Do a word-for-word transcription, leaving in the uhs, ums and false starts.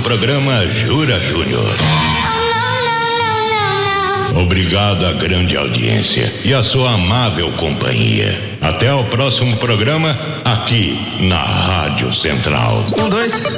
programa Jura Júnior. Obrigado à grande audiência e à sua amável companhia. Até o próximo programa, aqui na Rádio Central. Um, dois.